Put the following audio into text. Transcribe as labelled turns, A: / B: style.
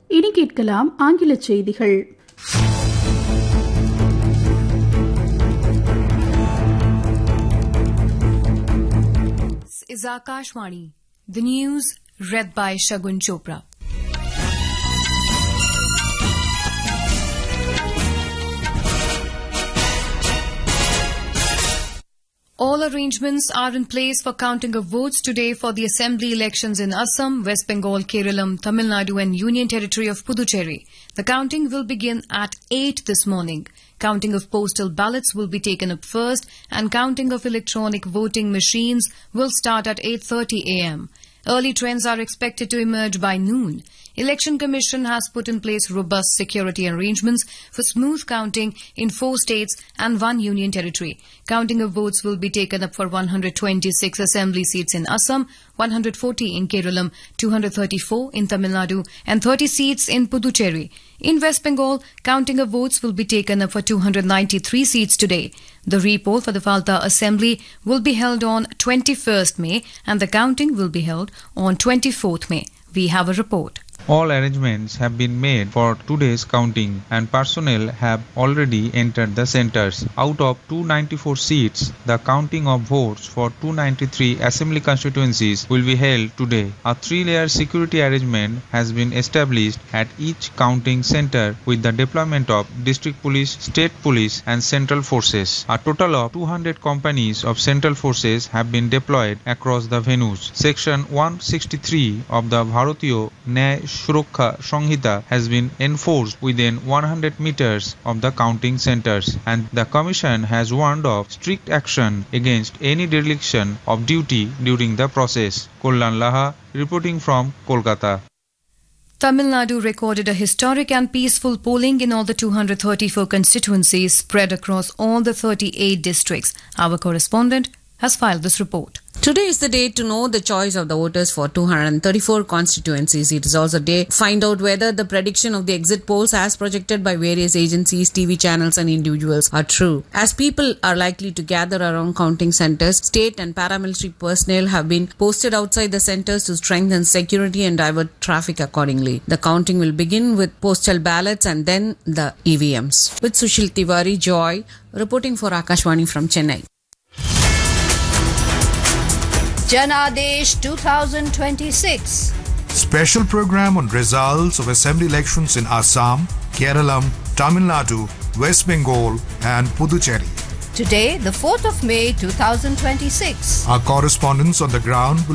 A: இனி கேட்கலாம் ஆங்கில செய்திகள்.
B: Is Akashvani. The news read by Shagun Chopra. All arrangements are in place for counting of votes today for the assembly elections in Assam, West Bengal, Kerala, Tamil Nadu and Union Territory of Puducherry. The counting will begin at 8 this morning. Counting of postal ballots will be taken up first and counting of electronic voting machines will start at 8:30 a.m. Early trends are expected to emerge by noon. Election Commission has put in place robust security arrangements for smooth counting in 4 states and 1 union territory. Counting of votes will be taken up for 126 assembly seats in Assam, 140 in Kerala, 234 in Tamil Nadu and 30 seats in Puducherry. In West Bengal, counting of votes will be taken up for 293 seats today. The repoll for the Falta Assembly will be held on 21st May and the counting will be held on 24th May. We have a report.
C: All arrangements have been made for today's counting and personnel have already entered the centers. Out of 294 seats, the counting of votes for 293 assembly constituencies will be held today. A 3-layer security arrangement has been established at each counting center with the deployment of district police, state police and central forces. A total of 200 companies of central forces have been deployed across the venues. Section 163 of the Bharatiya Nyaya Surakha Sanhita has been enforced within 100 meters of the counting centers and the Commission has warned of strict action against any dereliction of duty during the process. Kollan Laha reporting from Kolkata.
B: Tamil Nadu recorded a historic and peaceful polling in all the 234 constituencies spread across all the 38 districts. Our correspondent has filed this report.
D: Today is the day to know the choice of the voters for 234 constituencies. It is also a day to find out whether the prediction of the exit polls as projected by various agencies, TV channels and individuals are true. As people are likely to gather around counting centers, state and paramilitary personnel have been posted outside the centers to strengthen security and divert traffic accordingly. The counting will begin with postal ballots and then the EVMs. With Sushil Tiwari, Joy, reporting for Akashvani from Chennai.
E: Janadesh 2026.
F: Special program on results of assembly elections in Assam, Kerala, Tamil Nadu, West Bengal and Puducherry.
E: Today, the 4th of May 2026.
F: Our correspondents on the ground will